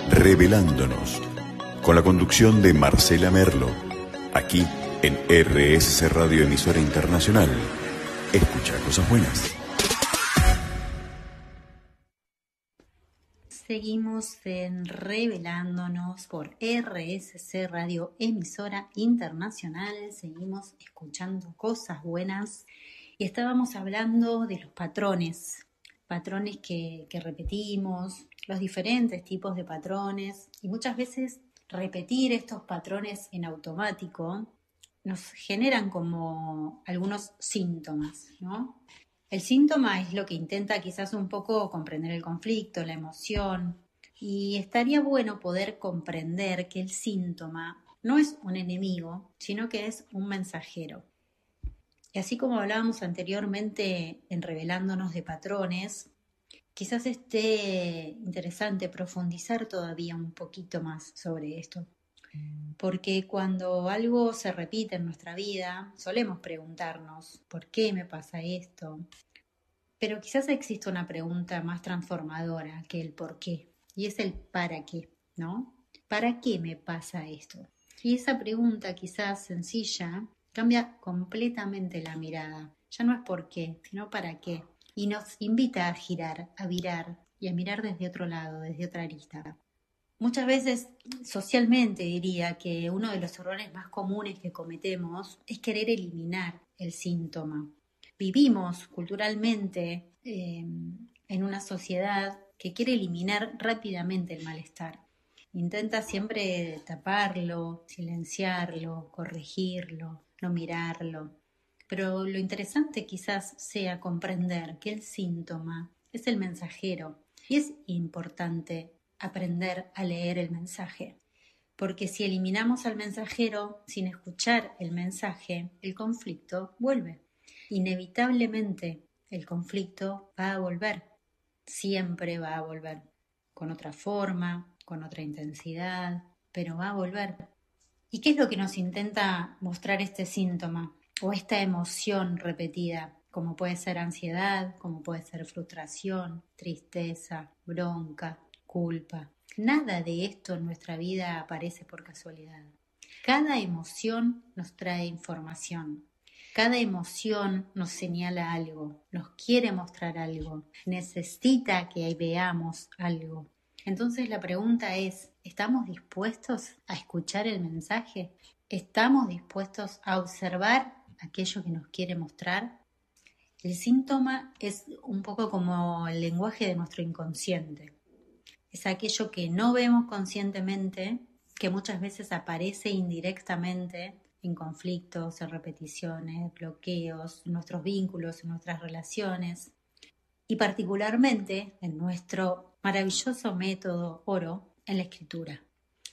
Revelándonos, con la conducción de Marcela Merlo, aquí en RSC Radio Emisora Internacional. Escucha cosas buenas. Seguimos en Revelándonos por RSC Radio Emisora Internacional. Seguimos escuchando cosas buenas y estábamos hablando de los patrones que repetimos, los diferentes tipos de patrones, y muchas veces repetir estos patrones en automático nos generan como algunos síntomas, ¿no? El síntoma es lo que intenta quizás un poco comprender el conflicto, la emoción, y estaría bueno poder comprender que el síntoma no es un enemigo, sino que es un mensajero. Y así como hablábamos anteriormente en Revelándonos de patrones, quizás esté interesante profundizar todavía un poquito más sobre esto. Porque cuando algo se repite en nuestra vida, solemos preguntarnos, ¿por qué me pasa esto? Pero quizás existe una pregunta más transformadora que el por qué, y es el para qué, ¿no? ¿Para qué me pasa esto? Y esa pregunta quizás sencilla cambia completamente la mirada. Ya no es por qué, sino para qué. Y nos invita a girar, a virar y a mirar desde otro lado, desde otra arista. Muchas veces, socialmente diría que uno de los errores más comunes que cometemos es querer eliminar el síntoma. Vivimos culturalmente en una sociedad que quiere eliminar rápidamente el malestar. Intenta siempre taparlo, silenciarlo, corregirlo, no mirarlo. Pero lo interesante quizás sea comprender que el síntoma es el mensajero y es importante aprender a leer el mensaje. Porque si eliminamos al mensajero sin escuchar el mensaje, el conflicto vuelve. Inevitablemente el conflicto va a volver, siempre va a volver, con otra forma, con otra intensidad, pero va a volver. ¿Y qué es lo que nos intenta mostrar este síntoma o esta emoción repetida? Como puede ser ansiedad, como puede ser frustración, tristeza, bronca, culpa. Nada de esto en nuestra vida aparece por casualidad. Cada emoción nos trae información. Cada emoción nos señala algo, nos quiere mostrar algo, necesita que veamos algo. Entonces la pregunta es, ¿estamos dispuestos a escuchar el mensaje? ¿Estamos dispuestos a observar aquello que nos quiere mostrar? El síntoma es un poco como el lenguaje de nuestro inconsciente. Es aquello que no vemos conscientemente, que muchas veces aparece indirectamente en conflictos, en repeticiones, bloqueos, en nuestros vínculos, en nuestras relaciones, y particularmente en nuestro maravilloso método oro en la escritura.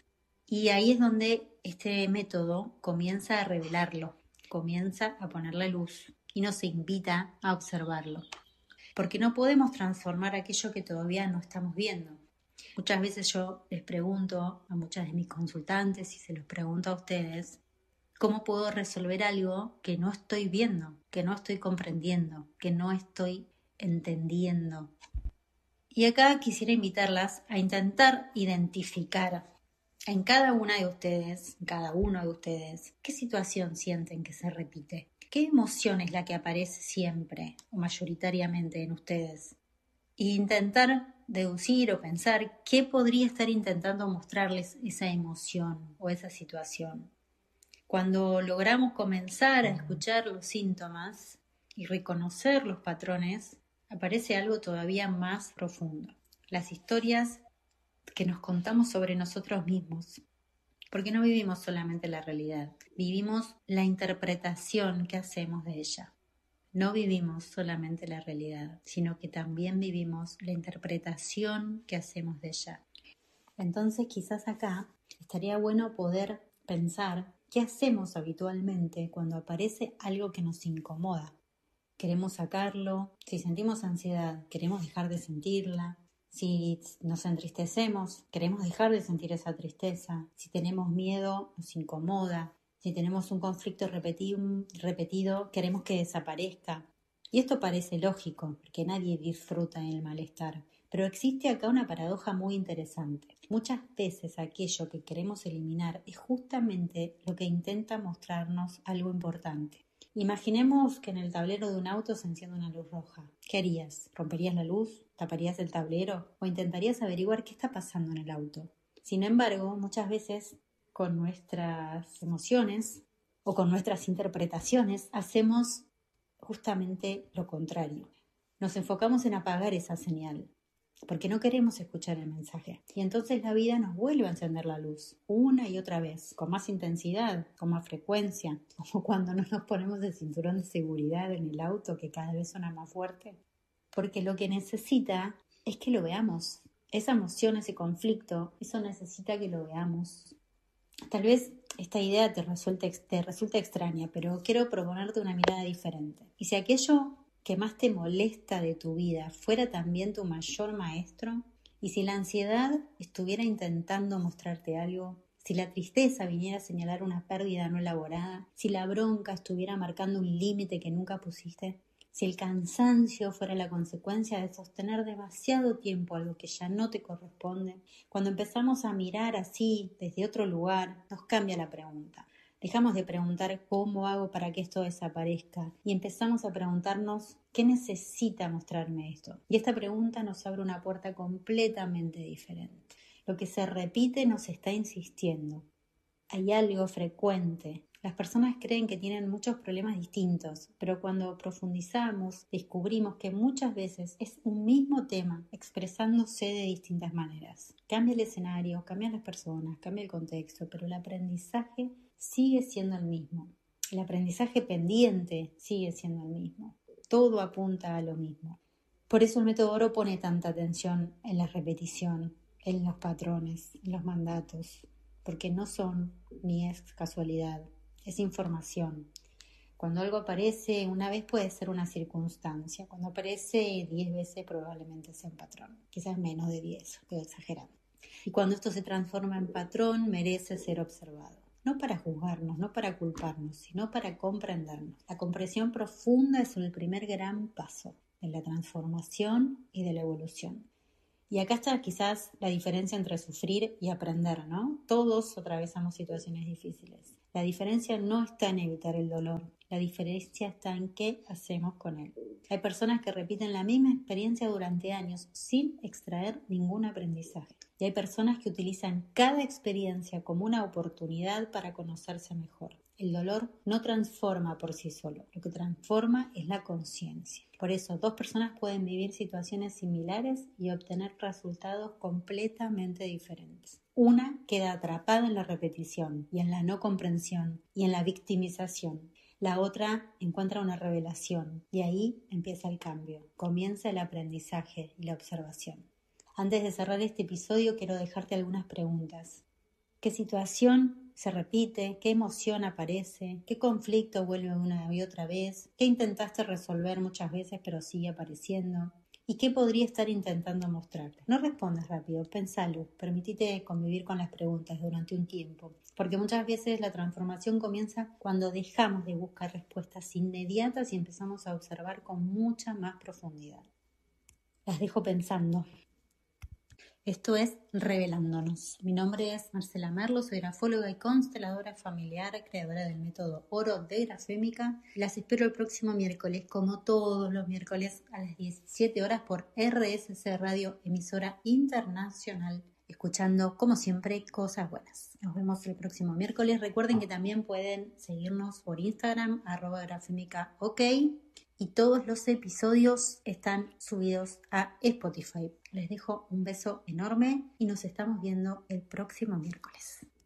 Y ahí es donde este método comienza a revelarlo, comienza a ponerle luz y nos invita a observarlo. Porque no podemos transformar aquello que todavía no estamos viendo. Muchas veces yo les pregunto a muchas de mis consultantes y se los pregunto a ustedes, ¿cómo puedo resolver algo que no estoy viendo, que no estoy comprendiendo, que no estoy entendiendo? Y acá quisiera invitarlas a intentar identificar en cada una de ustedes, en cada uno de ustedes, qué situación sienten que se repite. ¿Qué emoción es la que aparece siempre o mayoritariamente en ustedes? E intentar deducir o pensar qué podría estar intentando mostrarles esa emoción o esa situación. Cuando logramos comenzar a escuchar los síntomas y reconocer los patrones, aparece algo todavía más profundo. Las historias que nos contamos sobre nosotros mismos. Porque no vivimos solamente la realidad, vivimos la interpretación que hacemos de ella. No vivimos solamente la realidad, sino que también vivimos la interpretación que hacemos de ella. Entonces quizás acá estaría bueno poder pensar qué hacemos habitualmente cuando aparece algo que nos incomoda. Queremos sacarlo, si sentimos ansiedad, queremos dejar de sentirla. Si nos entristecemos, queremos dejar de sentir esa tristeza. Si tenemos miedo, nos incomoda. Si tenemos un conflicto repetido, queremos que desaparezca. Y esto parece lógico, porque nadie disfruta el malestar. Pero existe acá una paradoja muy interesante. Muchas veces aquello que queremos eliminar es justamente lo que intenta mostrarnos algo importante. Imaginemos que en el tablero de un auto se enciende una luz roja. ¿Qué harías? ¿Romperías la luz? ¿Taparías el tablero? ¿O intentarías averiguar qué está pasando en el auto? Sin embargo, muchas veces con nuestras emociones o con nuestras interpretaciones hacemos justamente lo contrario. Nos enfocamos en apagar esa señal, porque no queremos escuchar el mensaje. Y entonces la vida nos vuelve a encender la luz, una y otra vez, con más intensidad, con más frecuencia, como cuando no nos ponemos el cinturón de seguridad en el auto, que cada vez suena más fuerte. Porque lo que necesita es que lo veamos. Esa emoción, ese conflicto, eso necesita que lo veamos. Tal vez esta idea te resulta extraña, pero quiero proponerte una mirada diferente. Y si aquello que más te molesta de tu vida fuera también tu mayor maestro, y si la ansiedad estuviera intentando mostrarte algo, si la tristeza viniera a señalar una pérdida no elaborada, si la bronca estuviera marcando un límite que nunca pusiste, si el cansancio fuera la consecuencia de sostener demasiado tiempo algo que ya no te corresponde, cuando empezamos a mirar así desde otro lugar, nos cambia la pregunta. Dejamos de preguntar cómo hago para que esto desaparezca y empezamos a preguntarnos qué necesita mostrarme esto. Y esta pregunta nos abre una puerta completamente diferente. Lo que se repite nos está insistiendo. Hay algo frecuente. Las personas creen que tienen muchos problemas distintos, pero cuando profundizamos descubrimos que muchas veces es un mismo tema expresándose de distintas maneras. Cambia el escenario, cambian las personas, cambia el contexto, pero el aprendizaje sigue siendo el mismo. El aprendizaje pendiente sigue siendo el mismo. Todo apunta a lo mismo. Por eso el método Oro pone tanta atención en la repetición, en los patrones, en los mandatos, porque no son ni es casualidad, es información. Cuando algo aparece una vez puede ser una circunstancia, cuando aparece 10 veces probablemente sea un patrón, quizás menos de 10, estoy exagerando. Y cuando esto se transforma en patrón merece ser observado. No para juzgarnos, no para culparnos, sino para comprendernos. La comprensión profunda es el primer gran paso de la transformación y de la evolución. Y acá está quizás la diferencia entre sufrir y aprender, ¿no? Todos atravesamos situaciones difíciles. La diferencia no está en evitar el dolor, la diferencia está en qué hacemos con él. Hay personas que repiten la misma experiencia durante años sin extraer ningún aprendizaje. Y hay personas que utilizan cada experiencia como una oportunidad para conocerse mejor. El dolor no transforma por sí solo, lo que transforma es la conciencia. Por eso, dos personas pueden vivir situaciones similares y obtener resultados completamente diferentes. Una queda atrapada en la repetición y en la no comprensión y en la victimización. La otra encuentra una revelación y ahí empieza el cambio, comienza el aprendizaje y la observación. Antes de cerrar este episodio quiero dejarte algunas preguntas. ¿Qué situación se repite? ¿Qué emoción aparece? ¿Qué conflicto vuelve una y otra vez? ¿Qué intentaste resolver muchas veces pero sigue apareciendo? ¿Y qué podría estar intentando mostrarte? No respondas rápido, pensalo, permitite convivir con las preguntas durante un tiempo, porque muchas veces la transformación comienza cuando dejamos de buscar respuestas inmediatas y empezamos a observar con mucha más profundidad. Las dejo pensando. Esto es Revelándonos. Mi nombre es Marcela Merlo, soy grafóloga y consteladora familiar, creadora del método Oro de Grafémica. Las espero el próximo miércoles, como todos los miércoles a las 17 horas por RSC Radio, emisora internacional, escuchando como siempre cosas buenas. Nos vemos el próximo miércoles. Recuerden que también pueden seguirnos por Instagram, @grafémicaok. Y todos los episodios están subidos a Spotify. Les dejo un beso enorme y nos estamos viendo el próximo miércoles.